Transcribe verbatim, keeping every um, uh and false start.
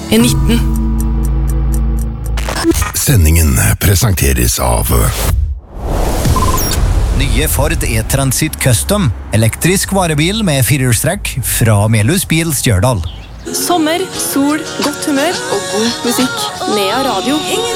er nitten. Sendingen presenteres av Nye Ford E-Transit Custom, elektrisk varebil med firehjulstrekk fra Melhus Bil Stjørdal. Sommer, sol, godt humør og god musikk. Nea Radio.